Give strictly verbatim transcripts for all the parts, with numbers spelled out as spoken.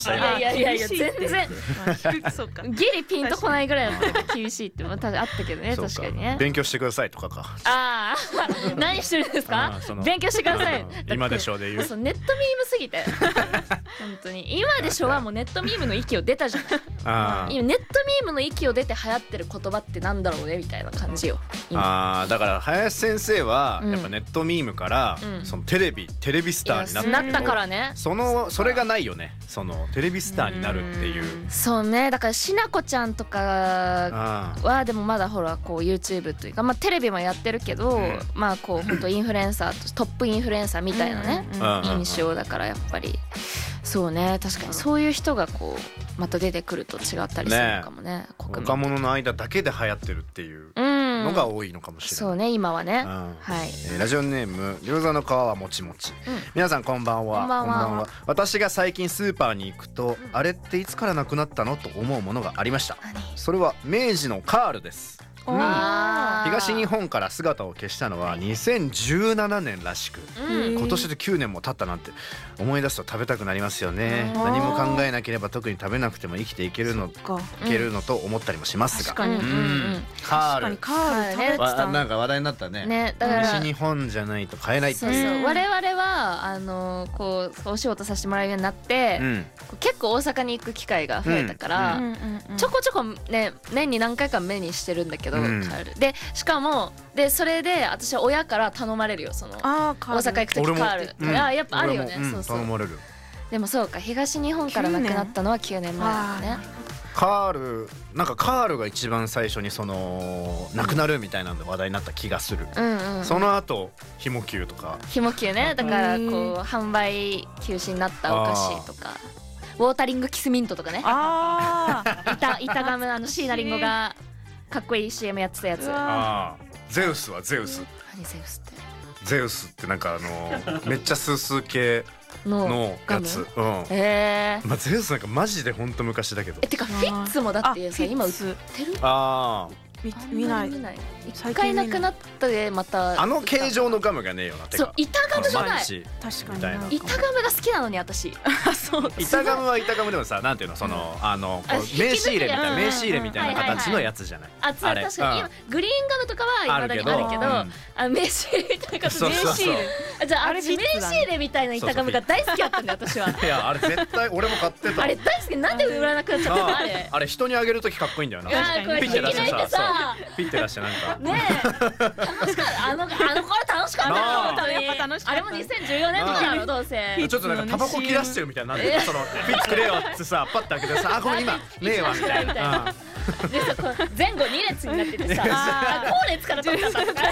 した。 いやいやいやいや厳しいって全然そうか。 ギリピンとこないぐらいだったら厳しいってまあ確かあったけどね。 そう確かにね。 勉強してくださいとかか。 ああ何してるんですかあーその勉強してください。 うん今でしょうで言うそうネットミームすぎて本当に今でしょはもうネットミームの域を出たじゃない。 あー今ネットミームの域を出て流行ってる言葉ってなんだろうねみたいな感じよ今。 あーだから林先生はうんやっぱネットミームからうんそのテレビテレビスいやターになったなったからね。 そのそれがないよね。そのテレビスターになるっていう。 そうねだからしなこちゃんとかあーはでもまだほらこう YouTube というかまあテレビもやってるけど、 うんまあこう本当インフルエンサーとトップインフルエンサーみたいなね、 うんうんうん印象だからやっぱりそうね確かにそういう人がこうまた出てくると違ったりするのかもね国民若者の間だけで流行ってるっていううんのが多いのかもしれない。 そうね今はね、 うんはいえーラジオネーム餃子の皮はもちもち、 うん皆さんこんばんは。 こんばんは私が最近スーパーに行くと、あれっていつからなくなったのと思うものがありました。それは明治のカールです。 おーあー東日本から姿を消したのはにせんじゅうななねんらしく、 うん今年できゅうねんも経ったなんて思い出すと食べたくなりますよね。 うん何も考えなければ特に食べなくても生きていけるのか。 いけるのと思ったりもしますが、 確かにうんうんうんカール確かにカール食べてわた。 なんか話題になったね。 ねだから西日本じゃないと買えないってそういう。 そう我々はあのこうお仕事させてもらうようになって、 うん結構大阪に行く機会が増えたから、 うんうんうんちょこちょこね年に何回か目にしてるんだけど、 うんカールでしかもでそれで私は親から頼まれるよそのあーカール大阪行く時俺もカール、 うんあやっぱあるよね、 俺もうんそうそう頼まれる。 でもそうか東日本からなくなったのはきゅうねんまえだね。 カールなんかカールが一番最初にそのなくなるみたいなんで話題になった気がする。 うんうん、 その後ひもきゅうとかひもきゅうねだからこううん販売休止になったお菓子とかウォータリングキスミントとかねああ。 板板ガムあの椎名林檎がかっこいい シーエム やってたやつ。 うわああゼウスはゼウス何ゼウスってゼウスってなんかあのめっちゃスースー系ののガムやつ。うんえー、 まあゼウスなんかマジでほんと昔だけどえてかフィッツもだってさ今売っつてるあ見あんまり見ない見ない一最近見な回ないくなったでまたああの形状のガムがねえよなてかそう板ガムじゃないマッチ確かみたいなになんか板ガムが好きなのに私あそう板ガムは板ガムでもさなんていうのそのあのこうあ引き抜き名刺入れみたいうんうんうんな名刺入れみたいな形のやつじゃない。 あつ確かに今グリーンガムとかはあいまだにるけどあるけどうんあ名刺入れみたいな形そうそうそう名刺入れあじゃああれあれ名フィッツだね刺入れみたいな板ガムが大好きだったんだよ私は。 いやあれ絶対俺も買ってた。 あれ大好きなんで売らなくなっちゃったのあれ。 あれ人にあげるときかっこいいんだよな。 うわーこれピッて出して引き抜いてささそうピッて出してなんかねえ楽しかったあのあの頃楽しかったなあよ本当にやっぱ楽しかったあれもにせんじゅうよねんとかだろどうせ。 ちょっとなんかタバコ切らしてるみたいになってえるそのピッてくれよってさパッて開けてさあごめん今ねえわみたいみたいなな。 でさこう前後に列になっててさあ後列から取ったとか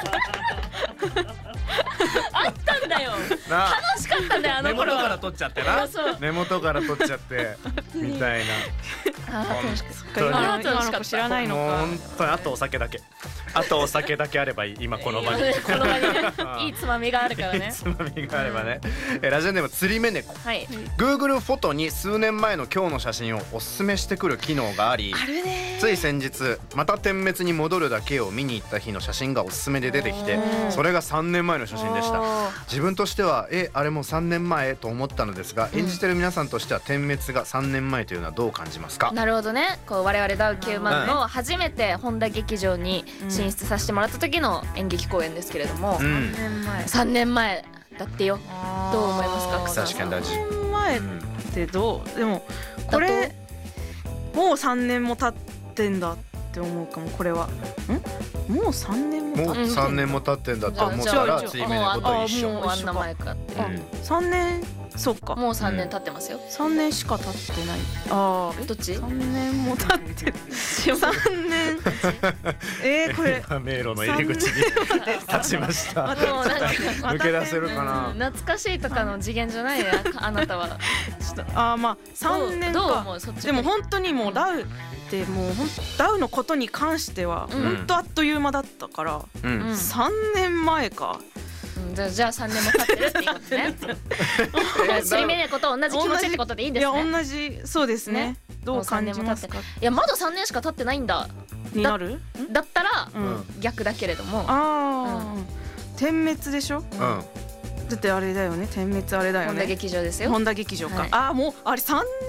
あったんだよなあ楽しかったんだよあ根の頃は。 元から取っちゃってなそう根元から取っちゃってみたいな。 あー楽しかっ本当に今あー楽しかった今の子知らないのかもう本当にあとお酒だけあとお酒だけあればいい今この場に。 この場にねうんいいつまみがあるからね。 つまみがあればね。えラジオネーム釣り目猫。 はい Google フォトに数年前の今日の写真をおすすめしてくる機能があり、 あるねつい先日また点滅に戻るだけを見に行った日の写真がおすすめで出てきておーそれがさんねんまえの写真でした。 おー自分としてはえあれもさんねんまえと思ったのですが、演じてる皆さんとしては点滅がさんねんまえというのはどう感じますか？ なるほどねこう我々ダウきゅうまんの初めて本田劇場に進出させてもらった時の演劇公演ですけれども、 うんさんねんまえさんねんまえだってよ。どう思いますか草野さん確かに大事。 さんねんまえってどうでもこれもうさんねんも経ってんだって思うかもこれはんもうさんねんも経っもうさんねんも経ってんだと思ったらじゃあついめ猫と一緒。 もうあんな前かってうんさんねんそっかもうさんねん経ってますよ。 さんねんしか経ってないああどっちさんねんも経ってるさんねんえー、これ迷路の入り口に立ちました。 もうなんか抜け出せるかな。 懐かしいとかの次元じゃないねあなたは。 ちょっとあーまあさんねんどうどうか思うそっちでも本当にもうダウってもうほんダウのことに関してはうん本当あっという間だったから、 うんうんさんねんまえかうんじゃあじゃあさんねんも経ってるっていうことね。すりめ猫と同じ気持ちってことでいいんですね。 いや同じそうですねねどう感じますかいやまださんねんしか経ってないんだ。 になるだったらうん、 うん逆だけれども。 ああ、点滅でしょうんだってあれだよね、点滅あれだよね、 本田劇場ですよ。 本田劇場か、 はいああもうあれさんね